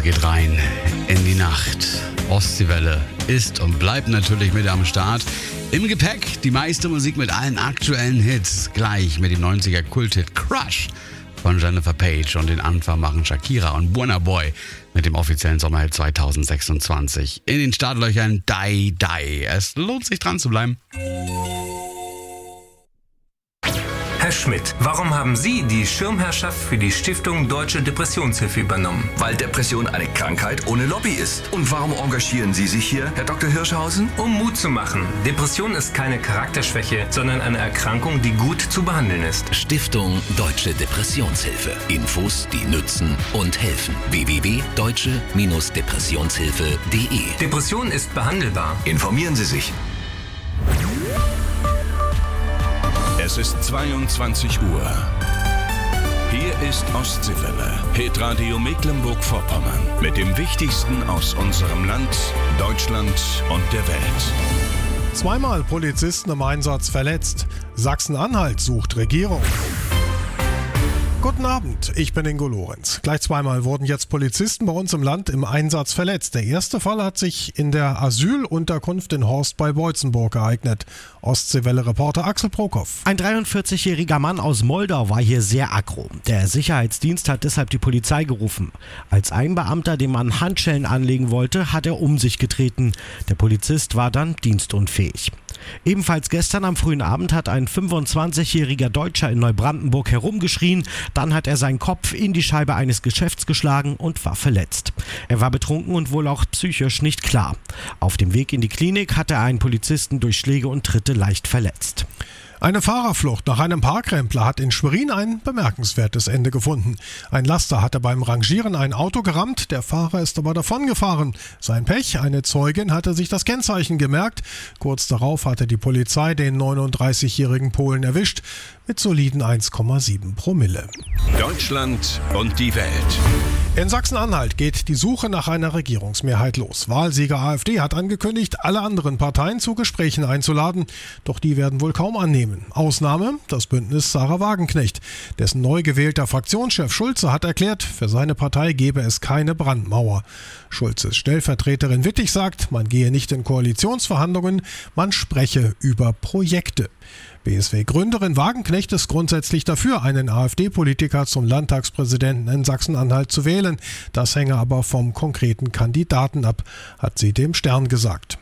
geht rein in die Nacht. Ostseewelle ist und bleibt natürlich mit am Start. Im Gepäck die meiste Musik mit allen aktuellen Hits. Gleich mit dem 90er Kulthit Crush von Jennifer Page und den Anfang machen Shakira und Burna Boy mit dem offiziellen Sommerhit 2026. In den Startlöchern Die Die. Es lohnt sich dran zu bleiben. Herr Schmidt, warum haben Sie die Schirmherrschaft für die Stiftung Deutsche Depressionshilfe übernommen? Weil Depression eine Krankheit ohne Lobby ist. Und warum engagieren Sie sich hier, Herr Dr. Hirschhausen? Um Mut zu machen. Depression ist keine Charakterschwäche, sondern eine Erkrankung, die gut zu behandeln ist. Stiftung Deutsche Depressionshilfe. Infos, die nützen und helfen. www.deutsche-depressionshilfe.de. Depression ist behandelbar. Informieren Sie sich. Es ist 22 Uhr. Hier ist Ostseewelle, Hitradio Mecklenburg-Vorpommern. Mit dem Wichtigsten aus unserem Land, Deutschland und der Welt. Zweimal Polizisten im Einsatz verletzt. Sachsen-Anhalt sucht Regierung. Guten Abend, ich bin Ingo Lorenz. Gleich zweimal wurden jetzt Polizisten bei uns im Land im Einsatz verletzt. Der erste Fall hat sich in der Asylunterkunft in Horst bei Beutzenburg ereignet. Ostseewelle-Reporter Axel Prokop. Ein 43-jähriger Mann aus Moldau war hier sehr aggro. Der Sicherheitsdienst hat deshalb die Polizei gerufen. Als ein Beamter dem Mann Handschellen anlegen wollte, hat er um sich getreten. Der Polizist war dann dienstunfähig. Ebenfalls gestern am frühen Abend hat ein 25-jähriger Deutscher in Neubrandenburg herumgeschrien. Dann hat er seinen Kopf in die Scheibe eines Geschäfts geschlagen und war verletzt. Er war betrunken und wohl auch psychisch nicht klar. Auf dem Weg in die Klinik hat er einen Polizisten durch Schläge und Tritte leicht verletzt. Eine Fahrerflucht nach einem Parkrempler hat in Schwerin ein bemerkenswertes Ende gefunden. Ein Laster hatte beim Rangieren ein Auto gerammt, der Fahrer ist aber davongefahren. Sein Pech, eine Zeugin hatte sich das Kennzeichen gemerkt. Kurz darauf hatte die Polizei den 39-jährigen Polen erwischt mit soliden 1,7 Promille. Deutschland und die Welt. In Sachsen-Anhalt geht die Suche nach einer Regierungsmehrheit los. Wahlsieger AfD hat angekündigt, alle anderen Parteien zu Gesprächen einzuladen. Doch die werden wohl kaum annehmen. Ausnahme das Bündnis Sarah Wagenknecht. Dessen neu gewählter Fraktionschef Schulze hat erklärt, für seine Partei gebe es keine Brandmauer. Schulzes Stellvertreterin Wittig sagt, man gehe nicht in Koalitionsverhandlungen, man spreche über Projekte. BSW-Gründerin Wagenknecht ist grundsätzlich dafür, einen AfD-Politiker zum Landtagspräsidenten in Sachsen-Anhalt zu wählen. Das hänge aber vom konkreten Kandidaten ab, hat sie dem Stern gesagt.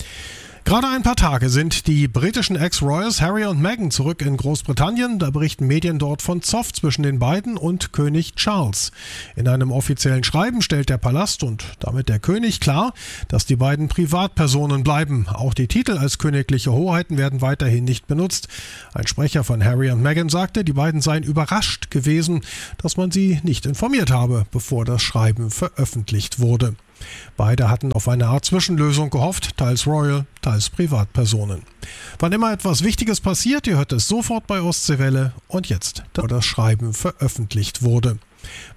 Gerade ein paar Tage sind die britischen Ex-Royals Harry und Meghan zurück in Großbritannien. Da berichten Medien dort von Zoff zwischen den beiden und König Charles. In einem offiziellen Schreiben stellt der Palast und damit der König klar, dass die beiden Privatpersonen bleiben. Auch die Titel als königliche Hoheiten werden weiterhin nicht benutzt. Ein Sprecher von Harry und Meghan sagte, die beiden seien überrascht gewesen, dass man sie nicht informiert habe, bevor das Schreiben veröffentlicht wurde. Beide hatten auf eine Art Zwischenlösung gehofft, teils Royal, teils Privatpersonen. Wann immer etwas Wichtiges passiert, ihr hört es sofort bei Ostseewelle und jetzt, da das Schreiben veröffentlicht wurde.